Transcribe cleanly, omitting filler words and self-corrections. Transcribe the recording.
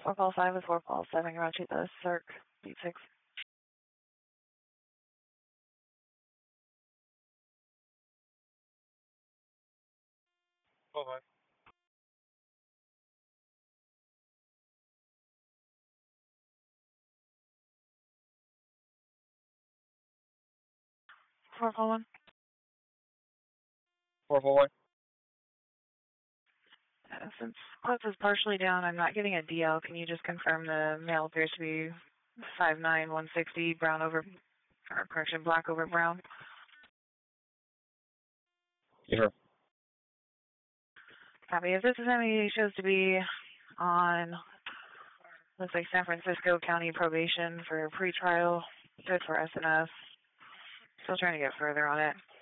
4 call 5 with 4 call 7, roger the circ, beat 6. Call 5. 4 call 1. 441. Since Cliff is partially down, I'm not getting a DL. Can you just confirm the male appears to be 5'9", 160, brown over, or correction, black over brown? Yes, sir. Copy. If this is any, he shows to be on, looks like San Francisco County probation for pretrial, good for SNS. Still trying to get further on it.